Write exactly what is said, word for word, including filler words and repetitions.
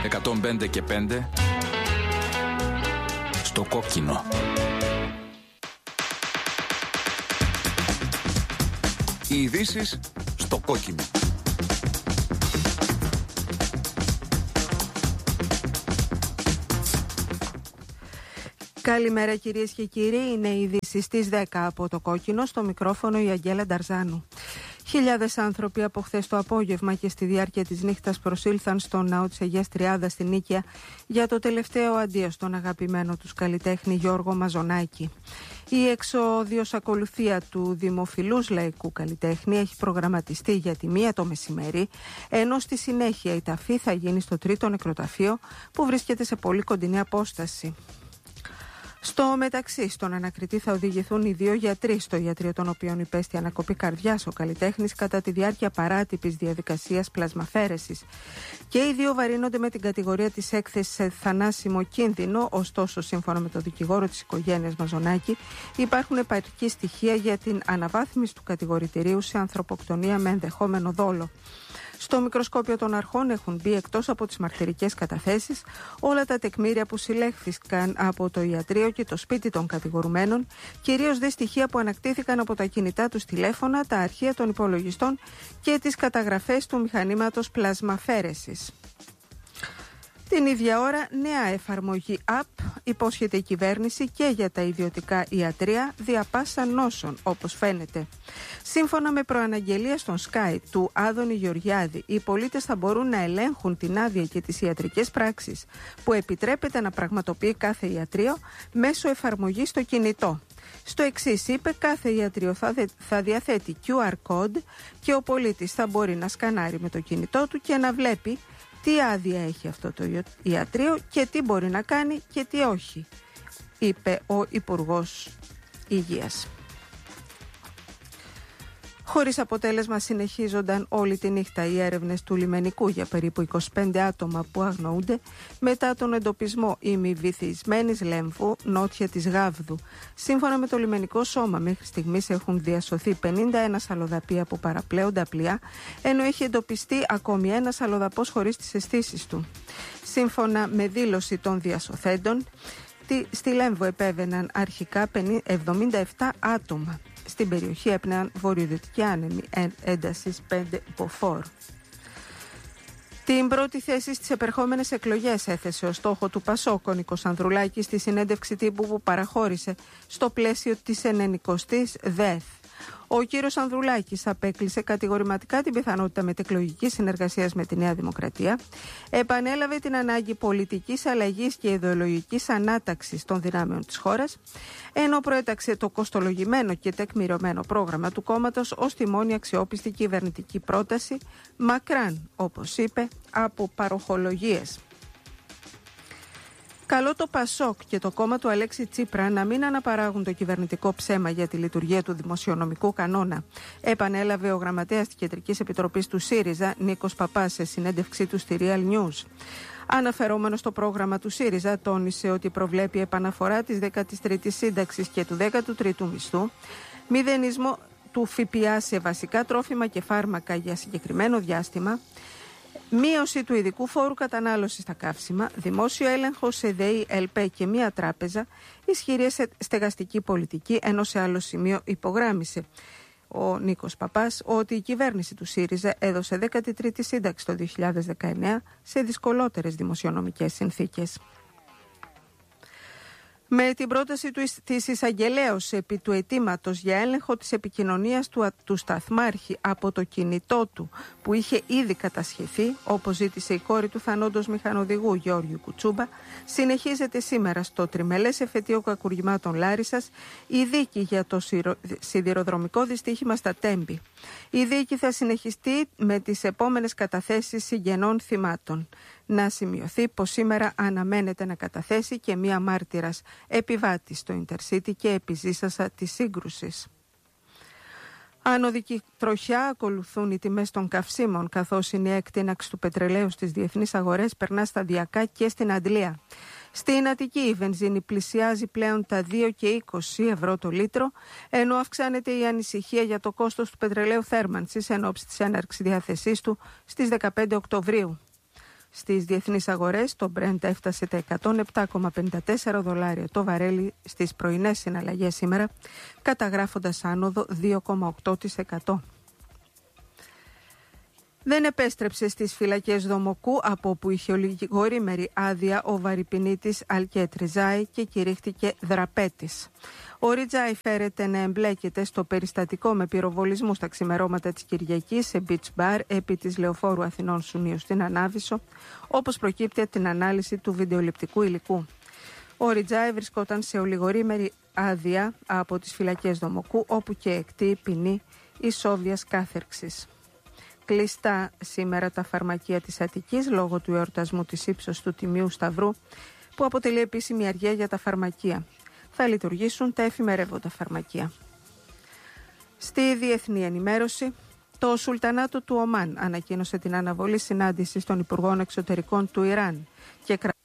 εκατόν πέντε και πέντε στο κόκκινο. Οι ειδήσεις στο κόκκινο. Καλημέρα κυρίες και κύριοι, είναι η είδηση στις δέκα από το κόκκινο, στο μικρόφωνο η Αγγέλα Νταρζάνου. Χιλιάδες άνθρωποι από χθες το απόγευμα και στη διάρκεια της νύχτας προσήλθαν στο ναό της Αγίας Τριάδας στην Νίκαια για το τελευταίο αντίο στον αγαπημένο τους καλλιτέχνη Γιώργο Μαζονάκη. Η εξώδιος ακολουθία του δημοφιλούς λαϊκού καλλιτέχνη έχει προγραμματιστεί για τη μία το μεσημέρι, ενώ στη συνέχεια η ταφή θα γίνει στο τρίτο νεκροταφείο που βρίσκεται σε πολύ κοντινή απόσταση. Στο μεταξύ, στον ανακριτή θα οδηγηθούν οι δύο γιατροί στο ιατρείο των οποίων υπέστη ανακοπή καρδιάς ο καλλιτέχνης κατά τη διάρκεια παράτυπης διαδικασίας πλασμαφέρεσης. Και οι δύο βαρύνονται με την κατηγορία της έκθεσης σε θανάσιμο κίνδυνο, ωστόσο, σύμφωνα με το δικηγόρο της οικογένειας Μαζονάκη, υπάρχουν επαρκή στοιχεία για την αναβάθμιση του κατηγορητηρίου σε ανθρωποκτονία με ενδεχόμενο δόλο. Στο μικροσκόπιο των αρχών έχουν μπει, εκτός από τις μαρτυρικές καταθέσεις, όλα τα τεκμήρια που συλλέχθηκαν από το ιατρείο και το σπίτι των κατηγορουμένων, κυρίως δε στοιχεία που ανακτήθηκαν από τα κινητά τους τηλέφωνα, τα αρχεία των υπολογιστών και τις καταγραφές του μηχανήματος πλασμαφέρεσης. Την ίδια ώρα, νέα εφαρμογή App υπόσχεται η κυβέρνηση και για τα ιδιωτικά ιατρεία δια πάσα νόσων, όπως φαίνεται. Σύμφωνα με προαναγγελία στον Sky του Άδωνη Γεωργιάδη, οι πολίτες θα μπορούν να ελέγχουν την άδεια και τις ιατρικές πράξεις που επιτρέπεται να πραγματοποιεί κάθε ιατρείο μέσω εφαρμογής στο κινητό. Στο εξής είπε, κάθε ιατρείο θα, δε, θα διαθέτει κιου αρ code και ο πολίτης θα μπορεί να σκανάρει με το κινητό του και να βλέπει τι άδεια έχει αυτό το ιατρείο και τι μπορεί να κάνει και τι όχι, είπε ο Υπουργός Υγείας. Χωρίς αποτέλεσμα συνεχίζονταν όλη τη νύχτα οι έρευνες του λιμενικού για περίπου είκοσι πέντε άτομα που αγνοούνται μετά τον εντοπισμό ημιβυθισμένης λέμφου νότια της Γάβδου. Σύμφωνα με το λιμενικό σώμα, μέχρι στιγμής έχουν διασωθεί πενήντα ένα αλλοδαποί από παραπλέοντα πλοία, ενώ έχει εντοπιστεί ακόμη ένας αλλοδαπός χωρίς τις αισθήσεις του. Σύμφωνα με δήλωση των διασωθέντων, στη Λέμβο επέβαιναν αρχικά εβδομήντα επτά άτομα. Στην περιοχή έπνεαν βορειοδυτική άνεμη έντασης πέντε μποφόρ. Την πρώτη θέση στις επερχόμενες εκλογές έθεσε ο στόχο του Πασόκ ο Νίκος Ανδρουλάκης στη συνέντευξη τύπου που παραχώρησε στο πλαίσιο της ενενηκοστής ΔΕΘ. Ο κύριος Ανδρουλάκης απέκλεισε κατηγορηματικά την πιθανότητα μετεκλογικής συνεργασίας με τη Νέα Δημοκρατία, επανέλαβε την ανάγκη πολιτικής αλλαγής και ιδεολογικής ανάταξης των δυνάμεων της χώρας, ενώ προέταξε το κοστολογημένο και τεκμηριωμένο πρόγραμμα του κόμματος ως τη μόνη αξιόπιστη κυβερνητική πρόταση, μακράν, όπως είπε, από παροχολογίες. Καλό το Πασόκ και το κόμμα του Αλέξη Τσίπρα να μην αναπαράγουν το κυβερνητικό ψέμα για τη λειτουργία του δημοσιονομικού κανόνα, επανέλαβε ο γραμματέας της Κεντρικής Επιτροπής του ΣΥΡΙΖΑ, Νίκος Παπάς, σε συνέντευξή του στη Real News. Αναφερόμενο στο πρόγραμμα του ΣΥΡΙΖΑ, τόνισε ότι προβλέπει επαναφορά της δέκατης τρίτης σύνταξης και του δέκατου τρίτου μισθού, μηδενισμό του ΦΠΑ σε βασικά τρόφιμα και φάρμακα για συγκεκριμένο διάστημα, μείωση του ειδικού φόρου κατανάλωσης στα καύσιμα, δημόσιο έλεγχο σε ΔΕΗ, ΕΛΠΕ και μία τράπεζα, ισχυρή στεγαστική πολιτική, ενώ σε άλλο σημείο υπογράμμισε ο Νίκος Παπάς ότι η κυβέρνηση του ΣΥΡΙΖΑ έδωσε δέκατη τρίτη σύνταξη το δύο χιλιάδες δεκαεννέα σε δυσκολότερες δημοσιονομικές συνθήκες. Με την πρόταση του, της εισαγγελέως επί του αιτήματος για έλεγχο της επικοινωνίας του, του σταθμάρχη από το κινητό του που είχε ήδη κατασχεθεί, όπως ζήτησε η κόρη του θανόντος μηχανοδηγού Γεώργιου Κουτσούμπα, συνεχίζεται σήμερα στο τριμελές εφετείο κακουργημάτων Λάρισσας η δίκη για το σιδηροδρομικό δυστύχημα στα Τέμπη. Η δίκη θα συνεχιστεί με τις επόμενες καταθέσεις συγγενών θυμάτων. Να σημειωθεί πως σήμερα αναμένεται να καταθέσει και μία μάρτυρας επιβάτη στο Intercity και επιζήσασα της σύγκρουσης. Άνοδικη τροχιά ακολουθούν οι τιμές των καυσίμων, καθώς η εκτείναξη του πετρελαίου στις διεθνείς αγορές περνά σταδιακά και στην Αντλία. Στην Αττική η βενζίνη πλησιάζει πλέον τα δύο και είκοσι ευρώ το λίτρο, ενώ αυξάνεται η ανησυχία για το κόστος του πετρελαίου θέρμανσης εν ώψη της έναρξης διάθεσής του στις δεκαπέντε Οκτωβρίου. Στις διεθνείς αγορές το Brent έφτασε τα εκατόν επτά κόμμα πενήντα τέσσερα δολάρια το βαρέλι στις πρωινές συναλλαγές σήμερα, καταγράφοντας άνοδο δύο κόμμα οκτώ τοις εκατό. Δεν επέστρεψε στις φυλακές Δομοκού, από όπου είχε ολιγορήμερη άδεια ο βαρυπινίτης Αλκέτ Ριζάη και κηρύχθηκε δραπέτης. Ο Ριτζάη φέρεται να εμπλέκεται στο περιστατικό με πυροβολισμού στα ξημερώματα της Κυριακής σε beach bar επί της Λεωφόρου Αθηνών Σουνίου στην Ανάβησσο, όπως προκύπτει από την ανάλυση του βιντεοληπτικού υλικού. Ο Ριτζάη βρισκόταν σε ολιγορήμερη άδεια από τις φυλακές Δομοκού, όπου και εκτεί ποινή ισόβιας κάθερξης. Κλειστά σήμερα τα φαρμακεία της Αττικής λόγω του εορτασμού της ύψος του Τιμίου Σταυρού, που αποτελεί επίσημη αργία για τα φαρμακεία. Θα λειτουργήσουν τα εφημερεύοντα φαρμακεία. Στη διεθνή ενημέρωση, το Σουλτανάτο του Ομάν ανακοίνωσε την αναβολή συνάντησης των Υπουργών Εξωτερικών του Ιράν και